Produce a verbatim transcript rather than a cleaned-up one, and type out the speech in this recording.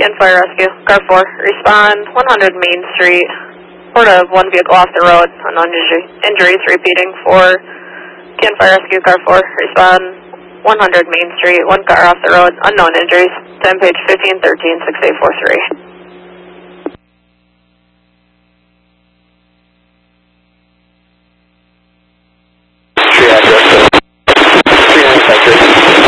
Can Fire Rescue, car four, respond one hundred Main Street, report of one vehicle off the road, unknown injury, injuries repeating for Can Fire Rescue, car four, respond one hundred Main Street, one car off the road, unknown injuries, ten page fifteen thirteen six eight four three.